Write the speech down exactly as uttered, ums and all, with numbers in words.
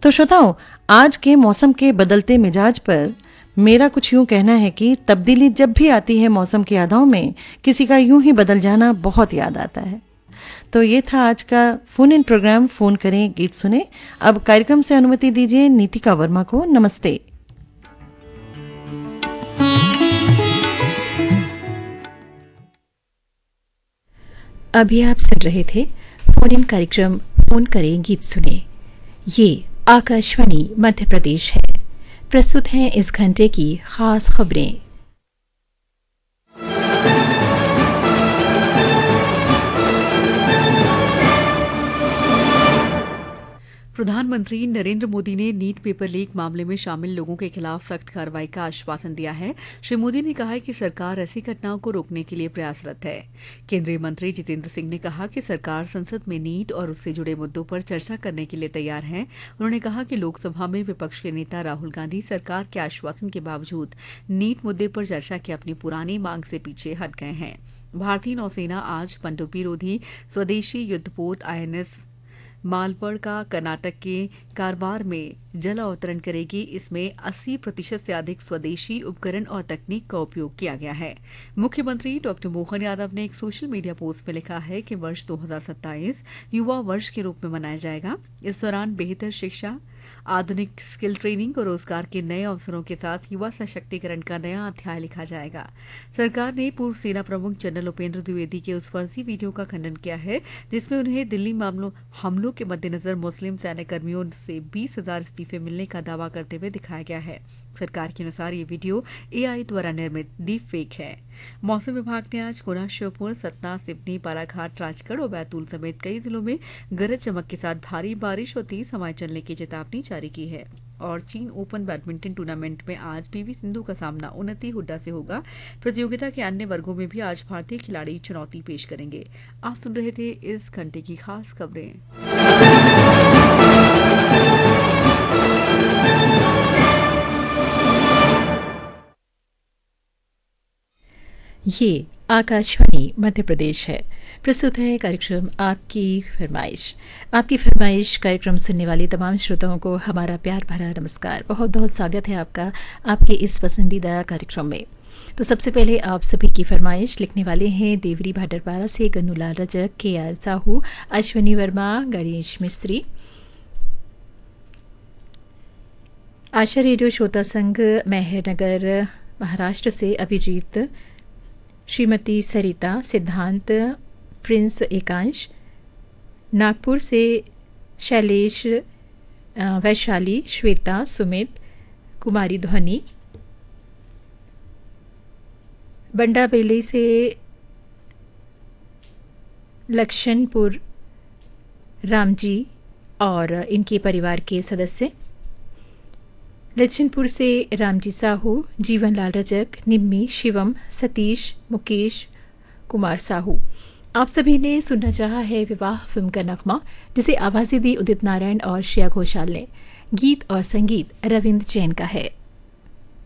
तो श्रोताओं, आज के मौसम के बदलते मिजाज पर मेरा कुछ यूं कहना है कि तब्दीली जब भी आती है मौसम की यादों में, किसी का यूं ही बदल जाना बहुत याद आता है। तो ये था आज का फोन इन प्रोग्राम फोन करें गीत सुने। अब कार्यक्रम से अनुमति दीजिए नीतिका वर्मा को। नमस्ते। अभी आप सुन रहे थे फोन इन कार्यक्रम फोन करें गीत सुने। ये आकाशवाणी मध्य प्रदेश है। प्रस्तुत हैं इस घंटे की खास खबरें। प्रधानमंत्री नरेंद्र मोदी ने नीट पेपर लीक मामले में शामिल लोगों के खिलाफ सख्त कार्रवाई का आश्वासन दिया है। श्री मोदी ने कहा है कि सरकार ऐसी घटनाओं को रोकने के लिए प्रयासरत है। केंद्रीय मंत्री जितेंद्र सिंह ने कहा कि सरकार संसद में नीट और उससे जुड़े मुद्दों पर चर्चा करने के लिए तैयार है। उन्होंने कहा कि लोकसभा में विपक्ष के नेता राहुल गांधी सरकार के आश्वासन के बावजूद नीट मुद्दे पर चर्चा की अपनी पुरानी मांग से पीछे हट गए हैं। भारतीय नौसेना आज पनडुब्बी रोधी स्वदेशी युद्धपोत आईएनएस मालपड़ का कर्नाटक के कारवार में जल अवतरण करेगी। इसमें अस्सी प्रतिशत से अधिक स्वदेशी उपकरण और तकनीक का उपयोग किया गया है। मुख्यमंत्री डॉक्टर मोहन यादव ने एक सोशल मीडिया पोस्ट में लिखा है कि वर्ष दो हज़ार सत्ताईस युवा वर्ष के रूप में मनाया जाएगा। इस दौरान बेहतर शिक्षा, आधुनिक स्किल ट्रेनिंग और रोजगार के नए अवसरों के साथ युवा सशक्तिकरण का नया अध्याय लिखा जाएगा। सरकार ने पूर्व सेना प्रमुख जनरल उपेंद्र द्विवेदी के उस फर्जी वीडियो का खंडन किया है जिसमें उन्हें दिल्ली मामलों हमलों के मद्देनजर मुस्लिम सैन्यकर्मियों से बीस हजार इस्तीफे मिलने का दावा करते हुए दिखाया गया है। सरकार के अनुसार ये वीडियो एआई द्वारा निर्मित डीप फेक है। मौसम विभाग ने आज गुना, श्योपुर, सतना, सिवनी, बालाघाट, राजगढ़ और बैतूल समेत कई जिलों में गरज चमक के साथ भारी बारिश और तेज हवाएं चलने की चेतावनी जारी की है। और चीन ओपन बैडमिंटन टूर्नामेंट में आज पीवी सिंधु का सामना उन्नति हुड्डा से होगा। प्रतियोगिता के अन्य वर्गों में भी आज भारतीय खिलाड़ी चुनौती पेश करेंगे। आप सुन रहे थे इस घंटे की खास खबरें। ये आकाशवाणी मध्य प्रदेश है। प्रस्तुत है कार्यक्रम आपकी फरमाइश। आपकी फरमाइश कार्यक्रम सुनने वाले तमाम श्रोताओं को हमारा प्यार भरा नमस्कार। बहुत बहुत स्वागत है आपका आपके इस पसंदीदा कार्यक्रम में। तो सबसे पहले आप सभी की फरमाइश लिखने वाले हैं देवरी भाटरपारा से गन्नूलाल रजक, के आर साहू, अश्विनी वर्मा, गणेश मिस्त्री, आशा रेडियो श्रोता संघ मेहरनगर महाराष्ट्र से अभिजीत, श्रीमती सरिता, सिद्धांत, प्रिंस एकांश, नागपुर से शैलेश, वैशाली, श्वेता, सुमित, कुमारी ध्वनि, बंडाबेले से लक्षणपुर रामजी और इनके परिवार के सदस्य, लक्षणपुर से रामजी साहू, जीवनलाल रजक, निम्मी, शिवम, सतीश, मुकेश कुमार साहू। आप सभी ने सुनना चाहा है विवाह फिल्म का नगमा, जिसे आवाज़ें दी उदित नारायण और श्रेया घोषाल ने। गीत और संगीत रविंद्र जैन का है।